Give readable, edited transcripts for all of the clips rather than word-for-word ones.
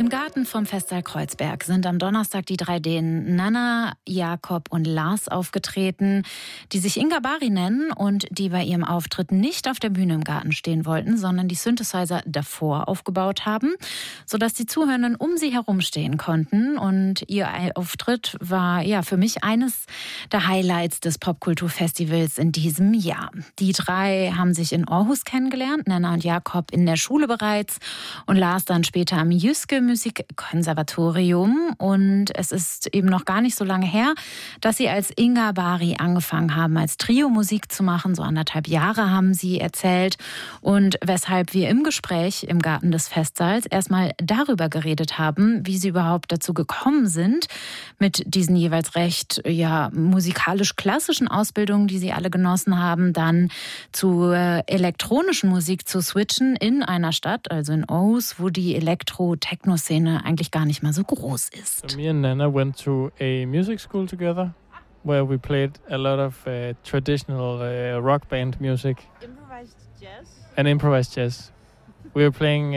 Im Garten vom Festsaal Kreuzberg sind am Donnerstag die 3D'en Nanna, Jakob und Lars aufgetreten, die sich Ingabari nennen und die bei ihrem Auftritt nicht auf der Bühne im Garten stehen wollten, sondern die Synthesizer davor aufgebaut haben, sodass die Zuhörenden um sie herumstehen konnten. Und ihr Auftritt war für mich eines der Highlights des Popkulturfestivals in diesem Jahr. Die drei haben sich in Aarhus kennengelernt, Nanna und Jakob in der Schule bereits und Lars dann später am Jyske Musikkonservatorium. Und es ist eben noch gar nicht so lange her, dass sie als Ingabari angefangen haben, als Trio Musik zu machen. So 1,5 Jahre haben sie erzählt. Und weshalb wir im Gespräch im Garten des Festsaals erstmal darüber geredet haben, wie sie überhaupt dazu gekommen sind, mit diesen jeweils recht musikalisch-klassischen Ausbildungen, die sie alle genossen haben, dann zu elektronischen Musik zu switchen in einer Stadt, also in Aarhus, wo die Elektro-Techno-Szene eigentlich gar nicht mal so groß ist. So me and Nanna went to a music school together, where we played a lot of traditional rock band music. Improvised jazz? And improvised jazz. We were playing,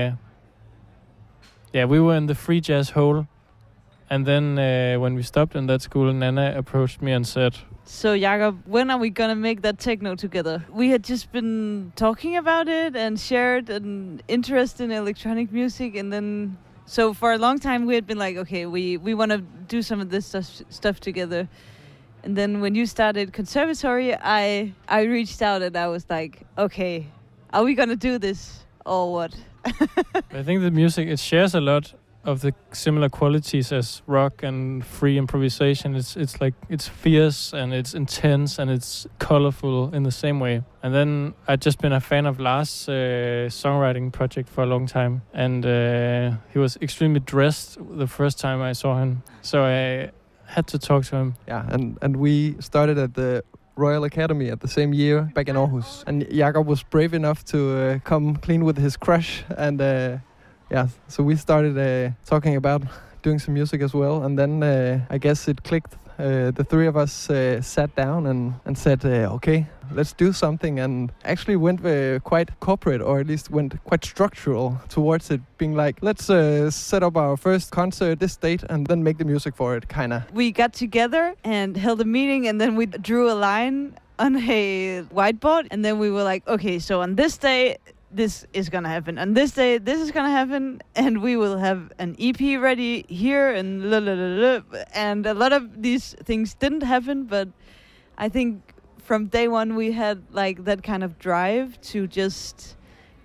we were in the free jazz hole. And then when we stopped in that school, Nanna approached me and said, "So Jakob, when are we gonna make that techno together?" We had just been talking about it and shared an interest in electronic music, and then so for a long time we had been like, okay, we want to do some of this stuff together. And then when you started conservatory, I reached out and I was like, okay, are we gonna do this or what? I think the music, it shares a lot of the similar qualities as rock and free improvisation. It's like, it's fierce and it's intense and it's colorful in the same way. And then I'd just been a fan of Lars' songwriting project for a long time, and he was extremely dressed the first time I saw him, so I had to talk to him. Yeah, and we started at the Royal Academy at the same year back in Aarhus, and Jakob was brave enough to come clean with his crush, and so we started talking about doing some music as well, and then I guess it clicked. The three of us sat down and said, okay, let's do something, and actually went quite corporate, or at least went quite structural towards it, being like, let's set up our first concert this date and then make the music for it, kind of. We got together and held a meeting, and then we drew a line on a whiteboard, and then we were like, okay, so on this day, this is gonna happen. On this day, this is gonna happen, and we will have an EP ready here, and and a lot of these things didn't happen, but I think from day one we had like that kind of drive to just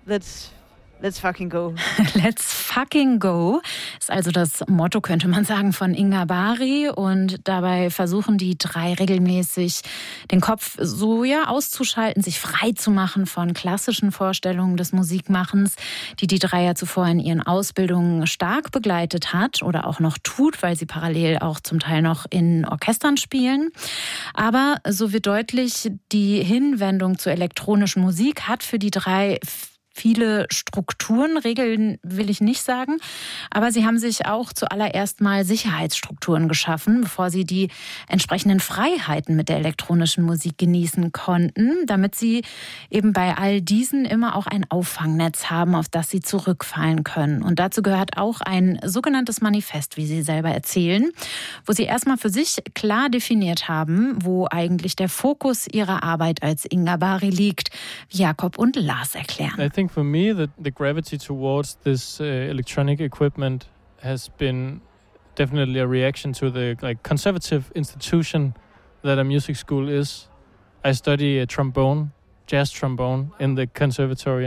let's fucking go. Let's fucking go ist also das Motto, könnte man sagen, von Ingabari. Und dabei versuchen die drei regelmäßig den Kopf so auszuschalten, sich frei zu machen von klassischen Vorstellungen des Musikmachens, die drei ja zuvor in ihren Ausbildungen stark begleitet hat oder auch noch tut, weil sie parallel auch zum Teil noch in Orchestern spielen. Aber so wird deutlich, die Hinwendung zur elektronischen Musik hat für die drei viele Strukturen, Regeln will ich nicht sagen, aber sie haben sich auch zuallererst mal Sicherheitsstrukturen geschaffen, bevor sie die entsprechenden Freiheiten mit der elektronischen Musik genießen konnten, damit sie eben bei all diesen immer auch ein Auffangnetz haben, auf das sie zurückfallen können. Und dazu gehört auch ein sogenanntes Manifest, wie sie selber erzählen, wo sie erstmal für sich klar definiert haben, wo eigentlich der Fokus ihrer Arbeit als Ingabari liegt, wie Jakob und Lars erklären. I think for me, the gravity towards this electronic equipment has been definitely a reaction to the conservative institution that a music school is. I study trombone, jazz trombone, in the conservatory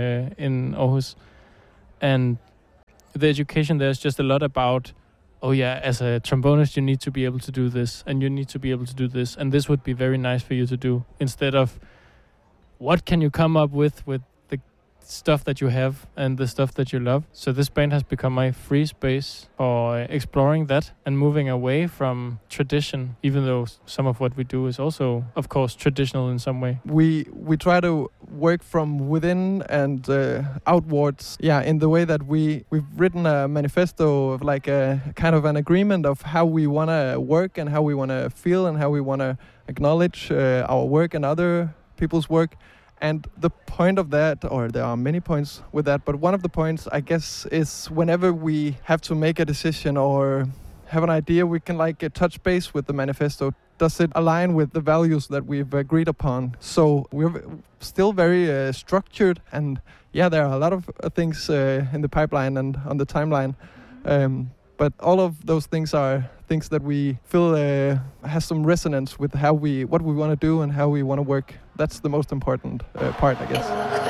in Aarhus, and the education there is just a lot about, as a trombonist you need to be able to do this, and you need to be able to do this, and this would be very nice for you to do, instead of what can you come up with the stuff that you have and the stuff that you love. So this band has become my free space for exploring that and moving away from tradition, even though some of what we do is also, of course, traditional in some way. We try to work from within and outwards, in the way that we've written a manifesto of like a kind of an agreement of how we want to work and how we want to feel and how we want to acknowledge our work and other people's work. And the point of that, or there are many points with that, but one of the points, I guess, is whenever we have to make a decision or have an idea, we can touch base with the manifesto. Does it align with the values that we've agreed upon? So we're still very structured, and there are a lot of things in the pipeline and on the timeline. But all of those things are things that we feel has some resonance with what we want to do and how we want to work. That's the most important part, I guess.